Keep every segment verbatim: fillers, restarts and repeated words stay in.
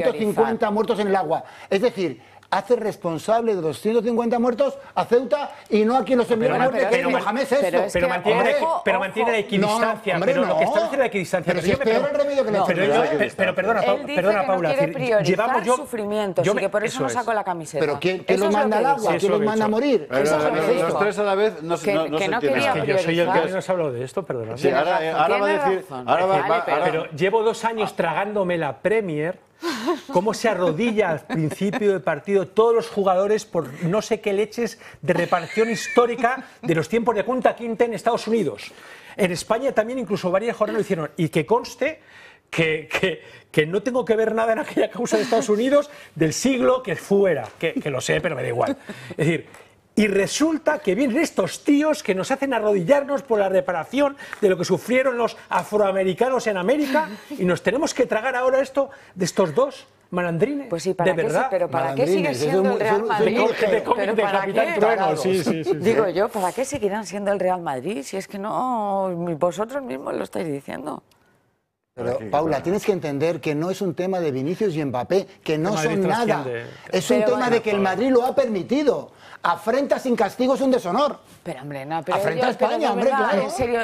ciento cincuenta muertos en el agua. Es decir, hace responsable de los ciento cincuenta muertos a Ceuta y no a quien los envió a muerte, que es Mohamed sexto. Pero, es pero, que, mantiene, hombre, la, ojo, pero mantiene la equidistancia. No, hombre, pero no. lo que establece la equidistancia. Pero si es peor el remedio que la pero, enfermedad. pero, pero perdona, él dice perdona que Paula. no quiere decir, priorizar llevamos yo, sufrimientos yo y me, que por eso, eso no es. sacó la camiseta. Pero ¿quién, quién Eso los es lo manda que al dice. agua? Sí, ¿Quién eso los lo he manda a dicho. morir? Pero, Eso es lo que los dijo. tres a la vez no, Que- no, no que se no entiende. quería Es que yo soy el que priorizar. nos ha hablado de esto, perdona. Sí, ahora, Tiene ahora va a razón, decir... tiene Ahora va, razón. va- Vale, ahora- Pero llevo dos años tragándome la Premier, cómo se arrodilla al principio del partido todos los jugadores por no sé qué leches de reparación histórica de los tiempos de Kunta Kinte en Estados Unidos. En España también incluso varias jornadas lo hicieron. Y que conste que, que, que no tengo que ver nada en aquella causa de Estados Unidos del siglo que fuera, que, que lo sé, pero me da igual. Es decir, y resulta que vienen estos tíos que nos hacen arrodillarnos por la reparación de lo que sufrieron los afroamericanos en América y nos tenemos que tragar ahora esto de estos dos malandrines. Pues sí, ¿para de qué, verdad. sí, pero ¿para qué sigue Malandrines, eso siendo es el muy- Real eso es Madrid? muy De, de, ¿Pero de para Capitán qué? Trueno, sí, sí, sí, sí. Digo yo, ¿para qué seguirán siendo el Real Madrid? Si es que no, vosotros mismos lo estáis diciendo. Pero, Paula, tienes que entender que no es un tema de Vinicius y Mbappé, que no El Madrid son nada. trasciende. Es un Pero tema bueno, de que el Madrid lo ha permitido. Afrenta sin castigo es un deshonor. Pero hombre, no, pero Afrenta yo- a España, pero de hombre, verdad, claro. en serio,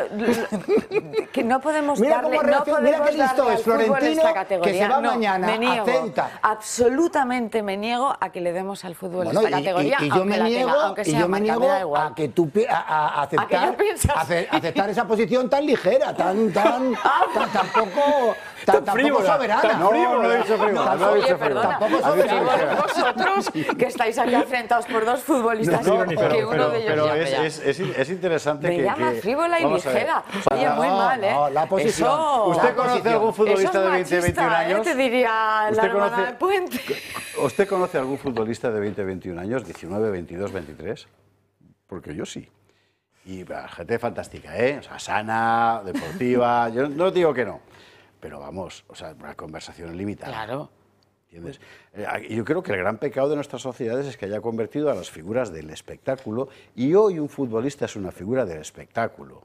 l- que no podemos Mira darle, cómo no reacciona, mira podemos qué listo darle es al fútbol Florentino, esta categoría. que se va No, mañana me a niego, Ceuta. absolutamente me niego a que le demos al fútbol Bueno, esta y, categoría, y- y yo aunque me la niego, tenga, aunque y sea yo me marca, niego me da igual. a que tú pi- a, a- a aceptar, ¿A que yo piensas? a ace- aceptar esa posición tan ligera, tan tan, tan tampoco tan, tampoco frívola, soberana. tan No, no he dicho frívola, no he Oye, dicho perdona, frívola. Tampoco pero soberana. vosotros que estáis aquí enfrentados por dos futbolistas, No, que pero, uno pero- de ellos pero ya es, vea. es, es, es interesante Me que... llama que- frívola y vamos a ver. ligera. O sea, Oye, muy no, mal, ¿eh? no, la posición. Eso, ¿Usted La conoce posición. algún futbolista eso es de veinte, machista, veintiún ¿eh? años? Te diría la ¿Usted hermana conoce- del Puente. ¿Usted conoce algún futbolista de veinte, veintiún años, diecinueve, veintidós, veintitrés? Porque yo sí. Y bah, gente fantástica, ¿eh? O sea, sana, deportiva. Yo no digo que no. Pero vamos, o sea, una conversación limitada. Claro. ¿Entiendes? Eh, Yo creo que el gran pecado de nuestras sociedades es que haya convertido a las figuras del espectáculo, y hoy un futbolista es una figura del espectáculo,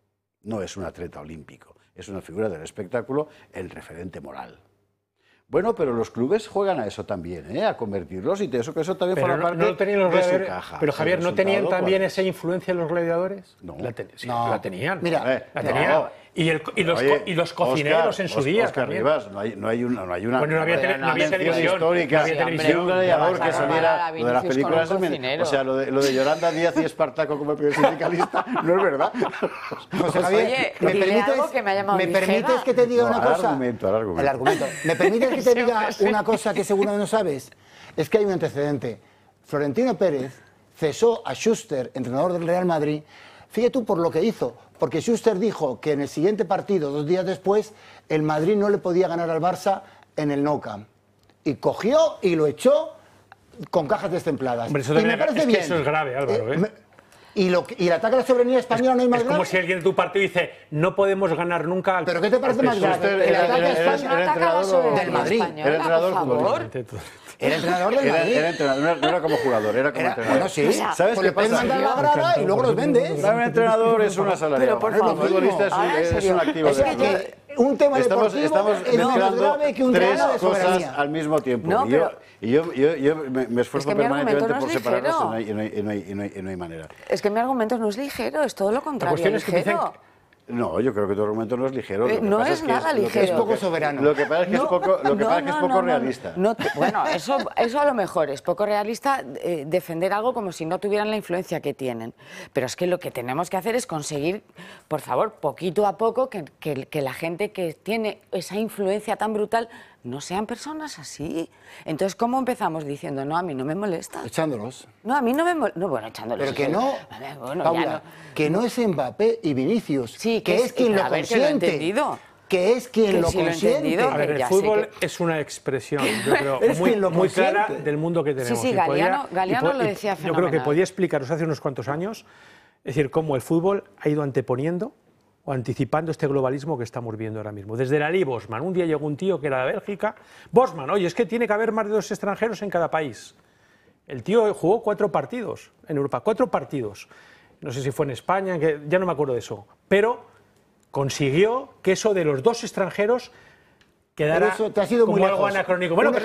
no es un atleta olímpico, es una figura del espectáculo, el referente moral. Bueno, pero los clubes juegan a eso también, ¿eh? A convertirlos, y de eso que eso también Pero forma no, parte no lo tenían los de su gladiadores. caja. Pero El Javier, ¿no tenían resultado, también ¿cuál es? esa influencia los gladiadores? No. La, ten- sí, No. la tenían. Mira, A ver, la no. tenían. Y, el, y, los, Oye, co- y los cocineros Óscar, en su Os- día Óscar también. Rivas, no hay, no hay una, no hay una, Bueno, no había una tele- no había mención televisión, histórica no había de televisión. un gladiador Vas a que comparar saliera a lo de las Vinicius películas con un de Men- cocinero. o sea, lo de, lo de Yolanda Díaz y Espartaco como el primer sindicalista no es verdad. José Javier, Oye, ¿me dile permites, algo que me ha llamado ¿me ligera? permites que te diga No, una al cosa? argumento, al argumento. El argumento. ¿Me permites que te Sí, diga hombre, sí. una cosa que seguro no sabes? Es que hay un antecedente. Florentino Pérez cesó a Schuster, entrenador del Real Madrid. Fíjate tú por lo que hizo, porque Schuster dijo que en el siguiente partido, dos días después, el Madrid no le podía ganar al Barça en el Nou Camp. Y cogió y lo echó con cajas destempladas. Hombre, eso y también me parece es que bien. eso es grave, Álvaro, ¿eh? me- y, lo, que- y el ataque a la soberanía española no es más Es como grave. si alguien de tu partido dice, no podemos ganar nunca al... ¿Pero qué te parece al más P S O E". grave? Usted El era- ataque a era- era- España era No ataca a la entrenador soberanía del Madrid. española, Era entrenador por favor. futbolista. Era entrenador del Era, Madrid. era entrenador, no era, no era como jugador, era como Era- entrenador. bueno, sí. O sea, ¿Sabes Pues qué le puedes pasa? mandar a la grada y luego los vendes. Un entrenador es un asalariado. Pero, por el favor, futbolista es un, ahora, en es serio, un activo es de que fútbol. yo- Un tema Estamos, deportivo estamos es más mezclando grave que un tres tema de cosas soberanía. al mismo tiempo. No, y yo, pero- y yo, yo, yo me, me esfuerzo Es que mi permanentemente argumento no por es separarlos y ligero. no hay, y no hay- y no hay- y no hay- y no hay manera. Es que mi argumento no es ligero, es todo lo contrario. cuestión es que ligero. dicen No, yo creo que tu argumento no es ligero. Eh, Lo que no pasa es que nada lo que- ligero. Es poco soberano. Lo que pasa es que es No, poco, lo que no, pasa es, que es no, poco no, no. realista. No te- bueno, eso, eso a lo mejor es poco realista, eh, defender algo como si no tuvieran la influencia que tienen. Pero es que lo que tenemos que hacer es conseguir, por favor, poquito a poco, que, que- que la gente que tiene esa influencia tan brutal no sean personas así. Entonces, ¿cómo empezamos diciendo, no, a mí no me molesta? Echándolos. No, a mí no me molesta. No, bueno, echándolos. Pero que no, A ver, bueno, Paula, ya no. que no es Mbappé y Vinicius, Sí, que, que es, es- quien lo a ver, que lo he consiente. entendido. Que es quien Que lo sí lo he consiente. entendido. A ver, el Ya sé fútbol que- es una expresión, yo creo, Es muy, quien lo muy clara consiente. del mundo que tenemos. sí, Y Galeano- y Galeano lo y decía Yo creo que fenomenal. podía explicaros hace unos cuantos años, es decir, cómo el fútbol ha ido anteponiendo o anticipando este globalismo que estamos viendo ahora mismo. Desde la Ley Bosman, un día llegó un tío que era de Bélgica, Bosman, oye, es que tiene que haber más de dos extranjeros en cada país. El tío jugó cuatro partidos en Europa, cuatro partidos. No sé si fue en España, que ya no me acuerdo de eso, pero consiguió que eso de los dos extranjeros quedara Pero eso te ha sido como muy algo lejos. anacrónico. Bueno, Un pero